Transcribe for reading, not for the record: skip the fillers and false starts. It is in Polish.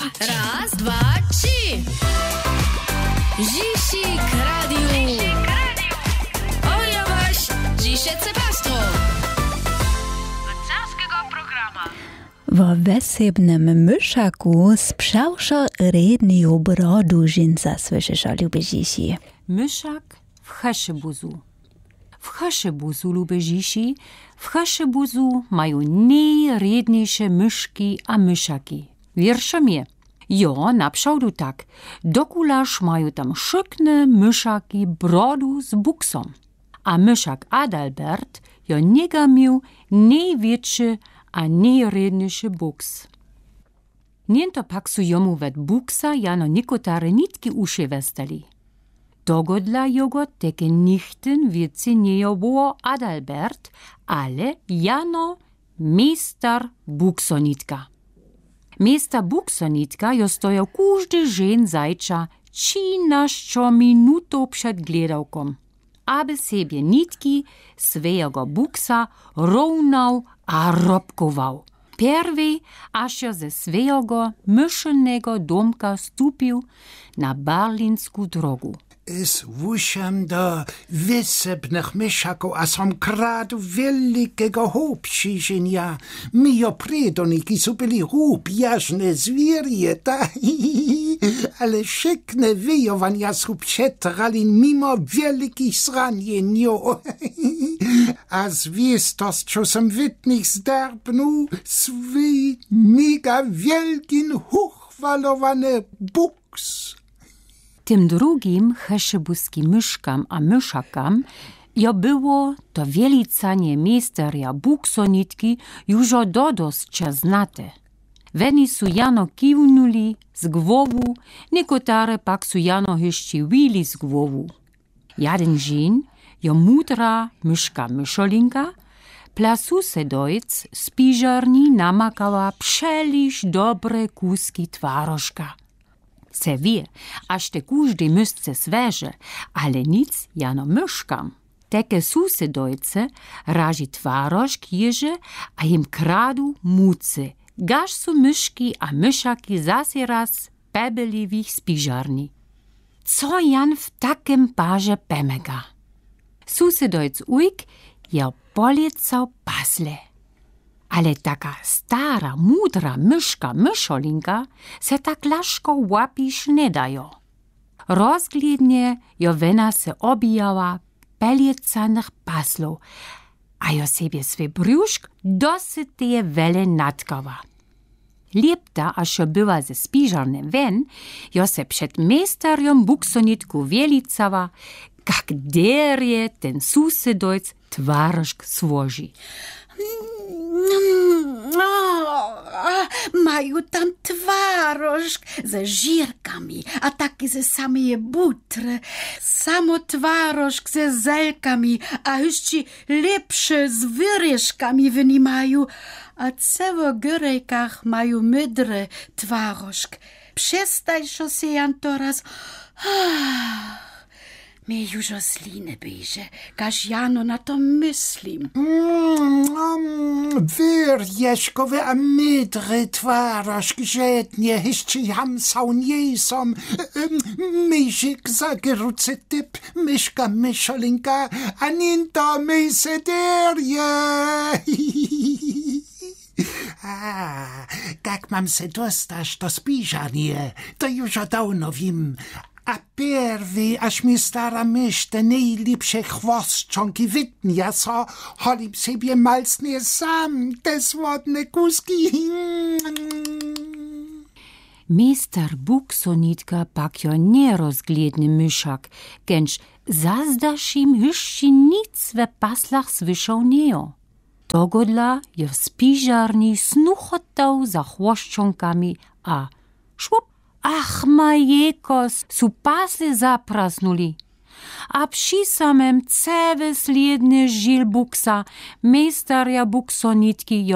Raz, dwa, trzy. Zisik Radio. Oja waś, dzisiejsze pastwo. Carskiego programa. W wesebnym myszaku sprzałsza redniu brodu żynca słyszysz, lubię Myszak w Cheszybuzu. W Cheszybuzu, lubię w Cheszybuzu mają najredniejsze myszki a myszaki. Wiersze mnie. Jo, naprzód tak. Dokulaż mają tam szykne myszaki brodu z buksą. A myszak Adalbert jo niega miał największy a najredniejszy buks. Niento pak su jomu wet buksa jano nikotare nitki uszy westali. Dogodla jogo teke nichten wieci nie było Adalbert, ale jano meister buksonitka. Meister buksonitka jo stojał każdy dzień zajcza 13 minut przed gledałką, aby sobie nitki swojego buksa równał a robkował. Pierwej, aż jo ze swojego myszynego domka stupił na berlinsku drogu. Es wuszam do wysebnych myszaków, a som kradu wielkiego hopšiženja. Mio predoniki su byli hupjażne zwierie, ta ale szykne wyjowania su przetrali mimo wielkich zranień. A zwiestos, co som wytnych zderbnął, swój mega wielkin huchwalowany buks. Tym drugim cheszybuskim myszkam a myszakam jo było to wielicanie meisteria buksonitki już dodoscia znate. Weni su jano kiwnuli z głowu, niekotare pak su jano jeszcze wili z głowu. Jeden dzień jo mudra myszka myszolinka plasu se dojc z piżarni namakała przeliż dobre kuski twarożka. Se wie, aż te każdy mysce sveže, ale nic jano myszkam. Teke susedojce raži tvarošk ježe, a im kradu muce. Gaž su myszki a myszaki zase raz pebeliwich z piżarni. Co jan w takim parze pemega? Susedojc ujk je polecał pasle. Ale taka stara, mudra myszka myszolinka se tak laszko łapić nie dają. Rozglidnie jo wena se obijała peliecanych paslów, a jo sobie swy brzuszk dosyteje wele natkała. Liepta, aż jo była ze spiżarny wen, jo se przed meisteriom buksonitku wielicała, jak derje ten susedojc twarożk złoży. Mają tam twarożk ze żirkami, a takie ze samej butry. Samo twarożk ze zelkami, a jeszcze lepsze z wyryżkami wynimają, a ceło górejkach mają mydry twarożk. Przestań się jan toraz. Mi już o sliny bieże, każ jano na to myślim. Wyrjeżkowe a mydry twarożk żednie, jeszcze jam są nie są. Myżyk zagerucy typ, myszka myszolinka, a ninto mysederje. Jak mam se dostać do spiżarnie, to już dawno wiem. A pierwy, aż mi stara mysz te najlepsze chwostczonki wytnia, co cholim sobie malsnie sam te słodne kuski. Meister buksonitka pak jo nierozgledny myszak, gęcz zazdasz im jeszcze nic we paslach słyszał nie. Dogodla jo w spiżarni snuchotał za chłoszczonkami, a szwop, ach, majekos, su pasy zaprasnuli. A przy samym cewe sledne żil buksa, meisteria buksonitki